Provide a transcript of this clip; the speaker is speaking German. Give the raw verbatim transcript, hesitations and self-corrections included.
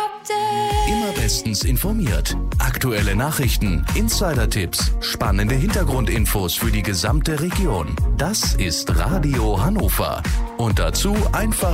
Immer bestens informiert. Aktuelle Nachrichten, Insider-Tipps, spannende Hintergrundinfos für die gesamte Region. Das ist Radio Hannover. Und dazu einfach